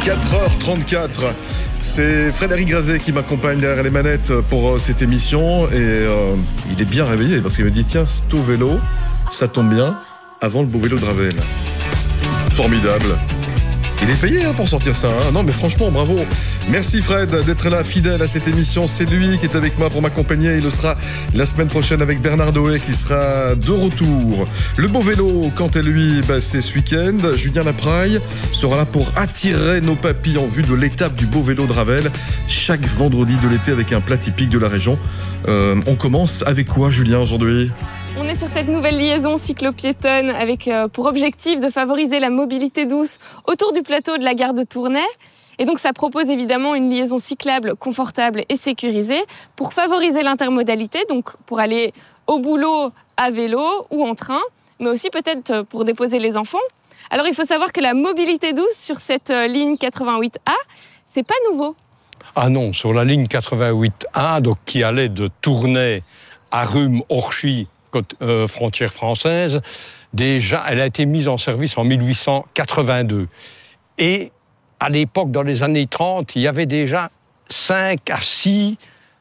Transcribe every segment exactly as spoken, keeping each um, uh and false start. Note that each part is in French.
quatre heures trente-quatre. C'est Frédéric Grazet qui m'accompagne derrière les manettes pour euh, cette émission. Et euh, il est bien réveillé parce qu'il me dit, tiens, c'est au vélo, ça tombe bien, avant le beau vélo de Ravel. Formidable. Il est payé hein, pour sortir ça. Hein. Non, mais franchement, bravo. Merci Fred d'être là, fidèle à cette émission. C'est lui qui est avec moi pour m'accompagner. Il le sera la semaine prochaine avec Bernard Doé qui sera de retour. Le beau vélo, quant à lui, bah, c'est ce week-end. Julien Lapraille sera là pour attirer nos papilles en vue de l'étape du beau vélo de Ravel. Chaque vendredi de l'été avec un plat typique de la région. Euh, on commence avec quoi, Julien, aujourd'hui ? On est sur cette nouvelle liaison cyclo-piétonne avec euh, pour objectif de favoriser la mobilité douce autour du plateau de la gare de Tournai. Et donc ça propose évidemment une liaison cyclable, confortable et sécurisée pour favoriser l'intermodalité, donc pour aller au boulot à vélo ou en train, mais aussi peut-être pour déposer les enfants. Alors il faut savoir que la mobilité douce sur cette euh, ligne quatre-vingt-huit A, c'est pas nouveau. Ah non, sur la ligne quatre-vingt-huit A, donc qui allait de Tournai à Rhume-Orchy, Euh, frontière française, déjà, elle a été mise en service en mille huit cent quatre-vingt-deux. Et à l'époque, dans les années trente, il y avait déjà cinq à six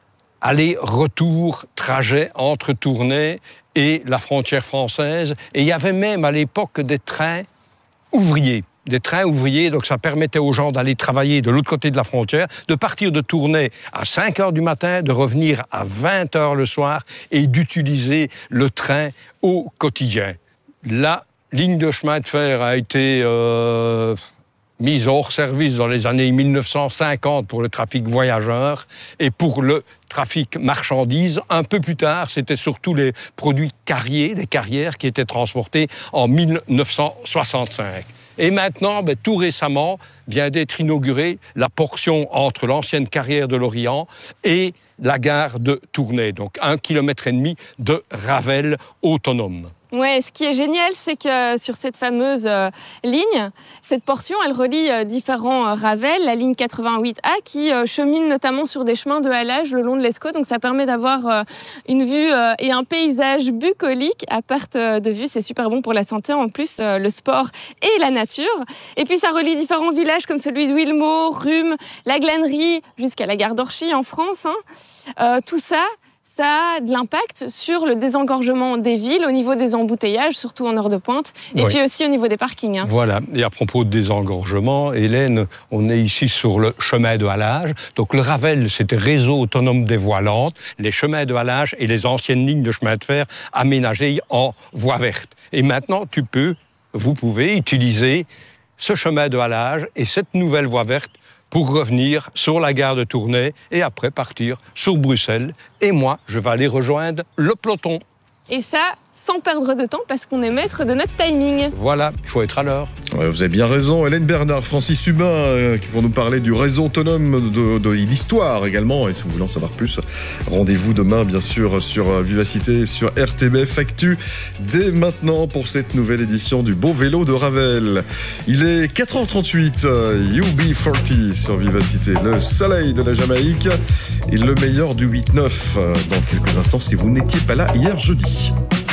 allers-retours, trajets entre Tournai et la frontière française. Et il y avait même à l'époque des trains ouvriers. Des trains ouvriers, donc ça permettait aux gens d'aller travailler de l'autre côté de la frontière, de partir de Tournai à cinq heures du matin, de revenir à vingt heures le soir et d'utiliser le train au quotidien. La ligne de chemin de fer a été euh, mise hors service dans les années mille neuf cent cinquante pour le trafic voyageurs et pour le trafic marchandises. Un peu plus tard, c'était surtout les produits carriers, des carrières qui étaient transportés en mille neuf cent soixante-cinq. Et maintenant, ben, tout récemment, vient d'être inaugurée la portion entre l'ancienne carrière de Lorient et la gare de Tournai, donc un kilomètre et demi de Ravel autonome. Ouais, ce qui est génial, c'est que sur cette fameuse euh, ligne, cette portion, elle relie euh, différents euh, Ravel, la ligne quatre-vingt-huit A, qui euh, chemine notamment sur des chemins de halage le long de l'Escaut. Donc ça permet d'avoir euh, une vue euh, et un paysage bucolique à perte de vue. C'est super bon pour la santé, en plus euh, le sport et la nature. Et puis ça relie différents villages comme celui de Wilmot, Rhume, la Glanerie, jusqu'à la gare d'Orchy en France. Hein. Euh, tout ça, ça a de l'impact sur le désengorgement des villes, au niveau des embouteillages, surtout en heure de pointe, et oui. Puis aussi au niveau des parkings. Hein. Voilà, et à propos de désengorgement, Hélène, on est ici sur le chemin de halage. Donc le Ravel, c'était réseau autonome des voies lentes, les chemins de halage et les anciennes lignes de chemin de fer aménagées en voie verte. Et maintenant, tu peux, vous pouvez utiliser ce chemin de halage et cette nouvelle voie verte pour revenir sur la gare de Tournai et après partir sur Bruxelles. Et moi, je vais aller rejoindre le peloton. Et ça, sans perdre de temps, parce qu'on est maître de notre timing. Voilà, il faut être à l'heure. Ouais, vous avez bien raison. Hélène Bernard, Francis Hubin, euh, pour nous parler du réseau autonome de, de l'histoire également. Et si vous voulez en savoir plus, rendez-vous demain, bien sûr, sur Vivacité, sur R T B F Actu, dès maintenant pour cette nouvelle édition du Beau Vélo de Ravel. Il est quatre heures trente-huit, U B quarante sur Vivacité, le soleil de la Jamaïque et le meilleur du huit neuf dans quelques instants si vous n'étiez pas là hier jeudi.